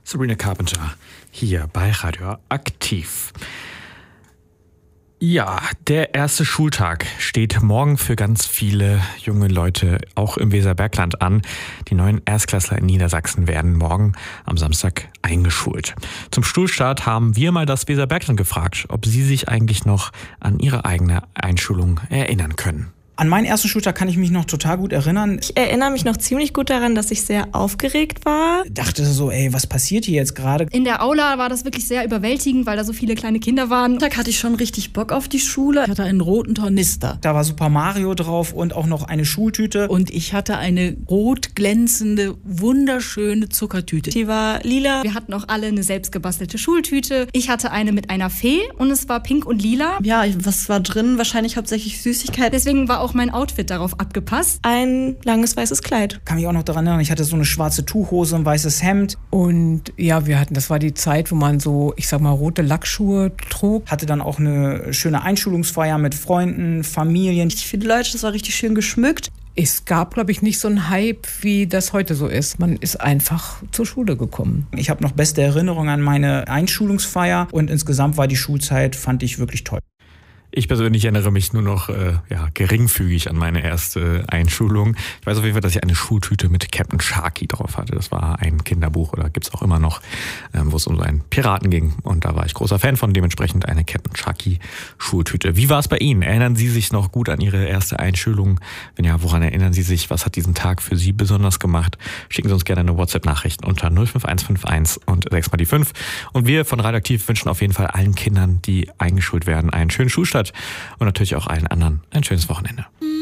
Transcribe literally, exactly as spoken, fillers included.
Sabrina Carpenter hier bei Radio Aktiv. Ja, der erste Schultag steht morgen für ganz viele junge Leute auch im Weserbergland an. Die neuen Erstklässler in Niedersachsen werden morgen am Samstag eingeschult. Zum Schulstart haben wir mal das Weserbergland gefragt, ob sie sich eigentlich noch an ihre eigene Einschulung erinnern können. An meinen ersten Schultag kann ich mich noch total gut erinnern. Ich erinnere mich noch ziemlich gut daran, dass ich sehr aufgeregt war. Ich dachte so, ey, was passiert hier jetzt gerade? In der Aula war das wirklich sehr überwältigend, weil da so viele kleine Kinder waren. Da hatte ich schon richtig Bock auf die Schule. Ich hatte einen roten Tornister. Da war Super Mario drauf und auch noch eine Schultüte. Und ich hatte eine rot glänzende, wunderschöne Zuckertüte. Die war lila. Wir hatten auch alle eine selbstgebastelte Schultüte. Ich hatte eine mit einer Fee und es war pink und lila. Ja, was war drin? Wahrscheinlich hauptsächlich Süßigkeiten. Deswegen war auch mein Outfit darauf abgepasst. Ein langes weißes Kleid. Kann mich auch noch daran erinnern, ich hatte so eine schwarze Tuchhose, ein weißes Hemd. Und ja, wir hatten, das war die Zeit, wo man so, ich sag mal, rote Lackschuhe trug. Hatte dann auch eine schöne Einschulungsfeier mit Freunden, Familien. Richtig viele Leute, das war richtig schön geschmückt. Es gab, glaube ich, nicht so einen Hype, wie das heute so ist. Man ist einfach zur Schule gekommen. Ich habe noch beste Erinnerungen an meine Einschulungsfeier und insgesamt war die Schulzeit, fand ich wirklich toll. Ich persönlich erinnere mich nur noch äh, ja, geringfügig an meine erste Einschulung. Ich weiß auf jeden Fall, dass ich eine Schultüte mit Captain Sharky drauf hatte. Das war ein Kinderbuch oder gibt's auch immer noch, ähm, wo es um so einen Piraten ging. Und da war ich großer Fan von, dementsprechend eine Captain Sharky Schultüte. Wie war es bei Ihnen? Erinnern Sie sich noch gut an Ihre erste Einschulung? Wenn ja, woran erinnern Sie sich? Was hat diesen Tag für Sie besonders gemacht? Schicken Sie uns gerne eine WhatsApp-Nachricht unter null fünf eins fünf eins und sechs mal die fünf. Und wir von Radioaktiv wünschen auf jeden Fall allen Kindern, die eingeschult werden, einen schönen Schulstart. Und natürlich auch allen anderen ein schönes Wochenende.